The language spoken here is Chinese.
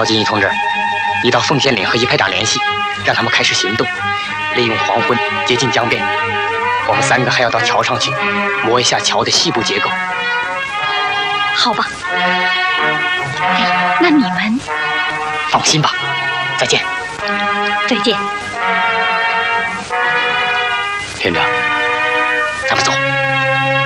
曹金义同志，你到奉县岭和一排长联系，让他们开始行动，利用黄昏接近江边。我们3个还要到桥上去，摸一下桥的细部结构。 好吧。哎，那你们？ 放心吧，再见。 再见。